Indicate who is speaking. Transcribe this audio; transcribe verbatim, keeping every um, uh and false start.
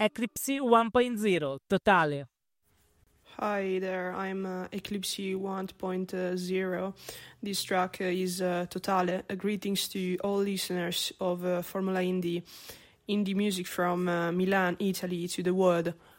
Speaker 1: Eclipse one point zero, Totale.
Speaker 2: Hi there, I'm uh, Eclipse one point zero. This track uh, is uh, Totale. Uh, greetings to all listeners of uh, Formula Indie, indie music from uh, Milan, Italy to the world.